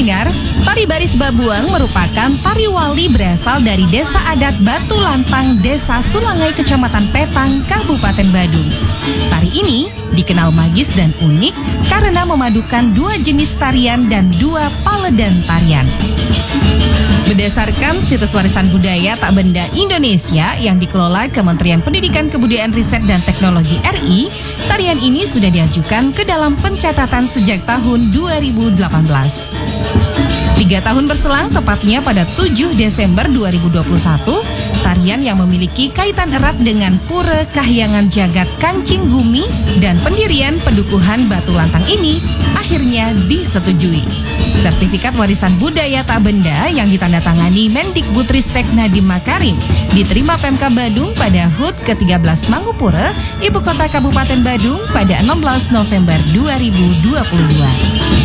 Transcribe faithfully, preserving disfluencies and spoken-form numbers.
Pendengar, tari baris babuang merupakan tari wali berasal dari desa adat Batu Lantang, Desa Sulangai, Kecamatan Petang, Kabupaten Badung. Tari ini dikenal magis dan unik karena memadukan dua jenis tarian dan dua paledan tarian. Berdasarkan situs warisan budaya tak benda Indonesia yang dikelola Kementerian Pendidikan, Kebudayaan, Riset, dan Teknologi R I, tarian ini sudah diajukan ke dalam pencatatan sejak tahun dua ribu delapan belas. Tiga tahun berselang, tepatnya pada tujuh Desember dua ribu dua puluh satu, tarian yang memiliki kaitan erat dengan Pura Kahyangan Jagat Kancing Gumi dan pendirian Pedukuhan Batu Lantang ini akhirnya disetujui. Sertifikat warisan budaya tak benda yang ditandatangani Mendikbudristek Nadiem Makarim diterima Pemka Badung pada H U T ke tiga belas Mangupura, Ibu Kota Kabupaten Badung pada enam belas November dua ribu dua puluh dua.